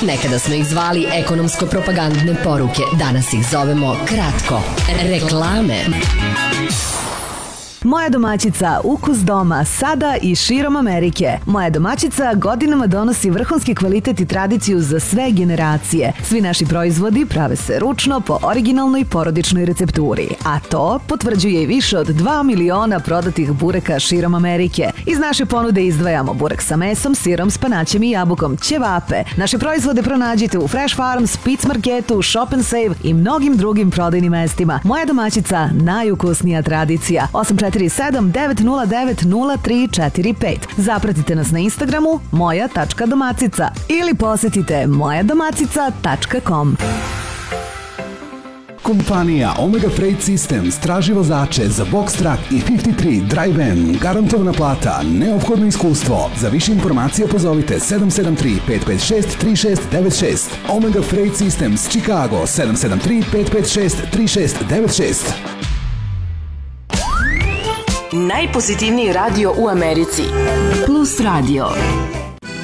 Nekada smo ih zvali ekonomsko-propagandne poruke, danas ih zovemo kratko reklame. Moja domaćica, ukus doma, sada i širom Amerike. Moja domaćica godinama donosi vrhunski kvalitet i tradiciju za sve generacije. Svi naši proizvodi prave se ručno po originalnoj porodičnoj recepturi, a to potvrđuje i više od 2 miliona prodatih bureka širom Amerike. Iz naše ponude izdvajamo burek sa mesom, sirom, spanaćem i jabukom, ćevape. Naše proizvode pronađite u Fresh Farms, Pitts Marketu, Shop and Save i mnogim drugim prodajnim mestima. Moja domaćica, najukusnija tradicija. 847-909-0345. Zapratite nas na Instagramu moja.domacica ili posetite mojadomacica.com. Kompanija Omega Freight Systems traži vozače za box truck i 53 dry van. Garantovana plata, neophodno iskustvo. Za više informacije pozovite 773-556-3696. Omega Freight Systems, Chicago, 773-556-3696. Najpozitivniji radio u Americi. Plus Radio.